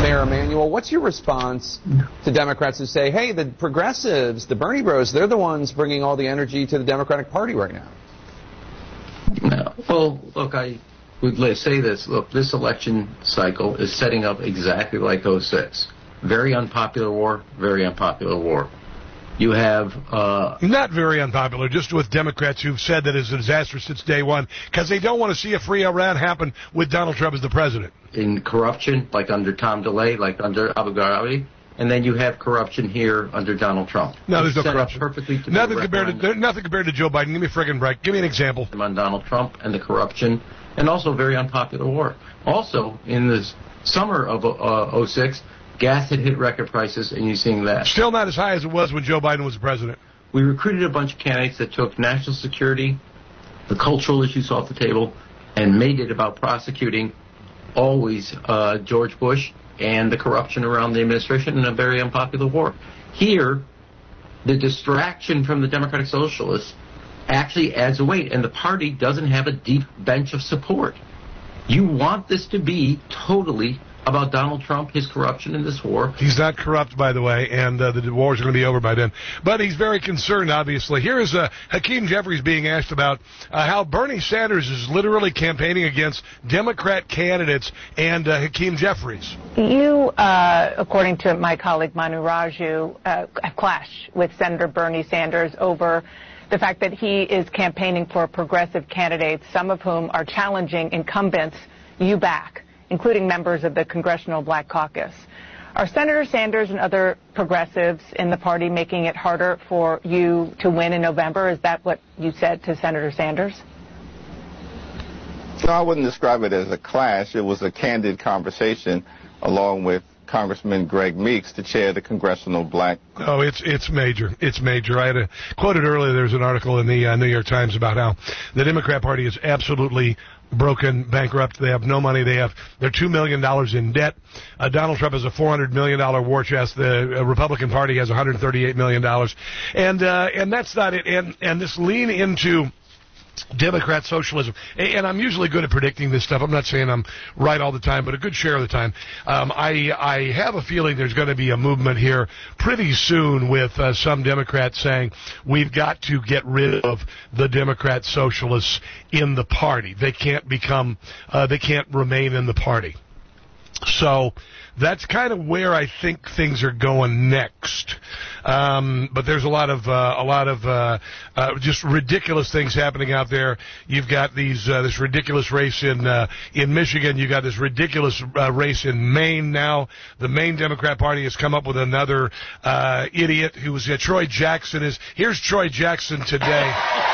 Mayor Emanuel, what's your response to Democrats who say, hey, the progressives, the Bernie bros, they're the ones bringing all the energy to the Democratic Party right now? Well, look, I would say this. Look, this election cycle is setting up exactly like 06. Very unpopular war, very unpopular war. You have... Not very unpopular, just with Democrats who've said that it's a disaster since day one, because they don't want to see a free Iran happen with Donald Trump as the president. In corruption, like under Tom DeLay, like under Abu Ghraib, and then you have corruption here under Donald Trump. No, there's no corruption. Nothing compared to Joe Biden. Give me a friggin' break. Give me an example. On Donald Trump and the corruption, and also very unpopular war. Also, in the summer of 06, gas had hit record prices, and you're seeing that. Still not as high as it was when Joe Biden was president. We recruited a bunch of candidates that took national security, the cultural issues off the table, and made it about prosecuting always George Bush and the corruption around the administration in a very unpopular war. Here, the distraction from the Democratic Socialists actually adds a weight, and the party doesn't have a deep bench of support. You want this to be totally about Donald Trump, his corruption in this war. He's not corrupt, by the way, and the war's going to be over by then. But he's very concerned, obviously. Here is Hakeem Jeffries being asked about how Bernie Sanders is literally campaigning against Democrat candidates and Hakeem Jeffries. You, according to my colleague Manu Raju, clash with Senator Bernie Sanders over the fact that he is campaigning for progressive candidates, some of whom are challenging incumbents you back, including members of the Congressional Black Caucus. Are Senator Sanders and other progressives in the party making it harder for you to win in November? Is that what you said to Senator Sanders? No, I wouldn't describe it as a clash. It was a candid conversation along with Congressman Greg Meeks to chair the Congressional Black. Oh, it's major. It's major. I had quoted earlier, there's an article in the New York Times about how the Democrat Party is absolutely broken, bankrupt. They have no money. They're $2 million in debt. Donald Trump has a $400 million war chest. The Republican Party has $138 million. And that's not it. And this lean into Democrat socialism, and I'm usually good at predicting this stuff. I'm not saying I'm right all the time, but a good share of the time. I have a feeling there's going to be a movement here pretty soon with some Democrats saying we've got to get rid of the Democrat socialists in the party. They can't remain in the party. So that's kind of where I think things are going next. But there's a lot of just ridiculous things happening out there. You've got this ridiculous race in Michigan. You've got this ridiculous race in Maine now. The Maine Democrat Party has come up with another idiot who was Troy Jackson. Here's Troy Jackson today.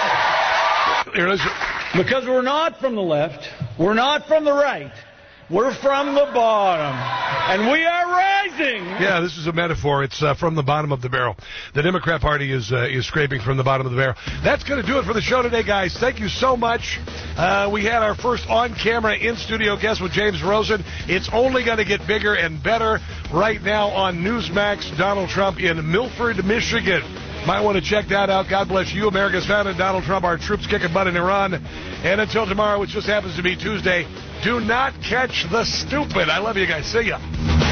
Because we're not from the left, we're not from the right. We're from the bottom, and we are rising. Yeah, this is a metaphor. It's from the bottom of the barrel. The Democrat Party is scraping from the bottom of the barrel. That's going to do it for the show today, guys. Thank you so much. We had our first on-camera, in-studio guest with James Rosen. It's only going to get bigger and better right now on Newsmax. Donald Trump in Milford, Michigan. Might want to check that out. God bless you, America's founder, Donald Trump, our troops kicking butt in Iran. And until tomorrow, which just happens to be Tuesday, do not catch the stupid. I love you guys. See ya.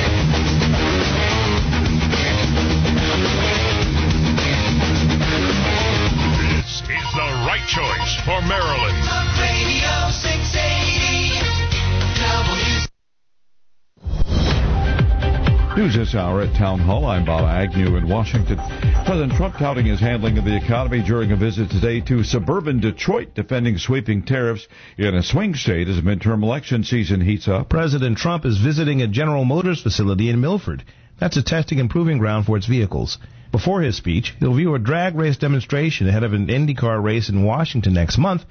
This is the right choice for Maryland. Radio 680 News this hour at Town Hall. I'm Bob Agnew in Washington. President Trump touting his handling of the economy during a visit today to suburban Detroit, defending sweeping tariffs in a swing state as midterm election season heats up. President Trump is visiting a General Motors facility in Milford. That's a testing and proving ground for its vehicles. Before his speech, he'll view a drag race demonstration ahead of an IndyCar race in Washington next month.